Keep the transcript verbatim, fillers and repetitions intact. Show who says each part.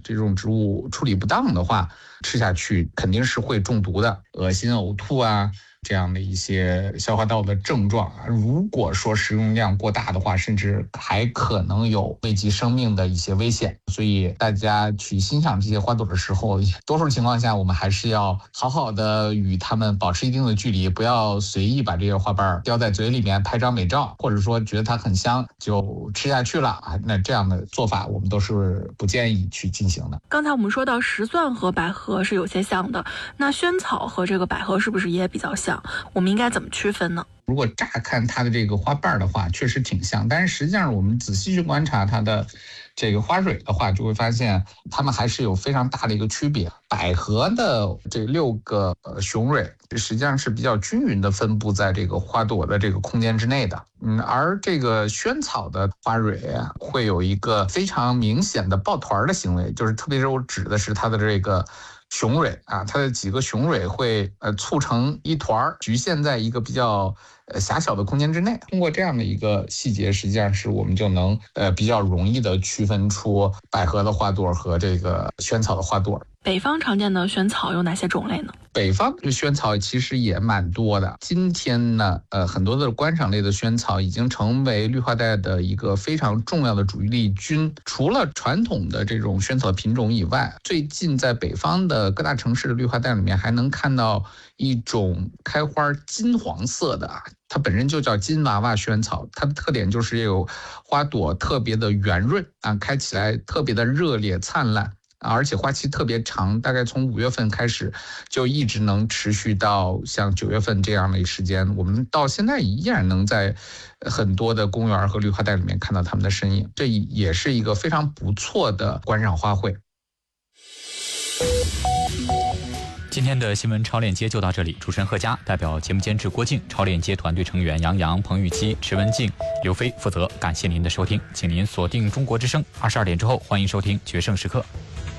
Speaker 1: 这种植物处理不当的话，吃下去肯定是会中毒的，恶心、呕吐啊。这样的一些消化道的症状，如果说食用量过大的话，甚至还可能有危及生命的一些危险。所以大家去欣赏这些花朵的时候，多数情况下我们还是要好好的与它们保持一定的距离，不要随意把这些花瓣叼在嘴里面拍张美照，或者说觉得它很香就吃下去了。那这样的做法我们都是不建议去进行的。
Speaker 2: 刚才我们说到石蒜和百合是有些像的，那萱草和这个百合是不是也比较像？我们应该怎么区分呢？
Speaker 1: 如果乍看它的这个花瓣的话，确实挺像，但是实际上我们仔细去观察它的这个花蕊的话，就会发现它们还是有非常大的一个区别。百合的这六个雄蕊实际上是比较均匀的分布在这个花朵的这个空间之内的，嗯，而这个萱草的花蕊啊，会有一个非常明显的抱团的行为，就是特别是我指的是它的这个雄蕊啊，它的几个雄蕊会呃促成一团，局限在一个比较呃狭小的空间之内。通过这样的一个细节，实际上是我们就能呃比较容易的区分出百合的花朵和这个萱草的花朵。
Speaker 2: 北方常见的萱草有哪些种类呢？
Speaker 1: 北方的萱草其实也蛮多的。今天呢，呃，很多的观赏类的萱草已经成为绿化带的一个非常重要的主力军。除了传统的这种萱草品种以外，最近在北方的各大城市的绿化带里面还能看到一种开花金黄色的，它本身就叫金娃娃萱草，它的特点就是有花朵特别的圆润啊，开起来特别的热烈灿烂。而且花期特别长，大概从五月份开始就一直能持续到像九月份这样的时间，我们到现在依然能在很多的公园和绿化带里面看到它们的身影，这也是一个非常不错的观赏花卉。
Speaker 3: 今天的新闻超链接就到这里，主持人贺佳代表节目监制郭靖、超链接团队成员杨洋、彭玉琪、池文静、刘飞负责。感谢您的收听，请您锁定中国之声，二十二点之后欢迎收听决胜时刻。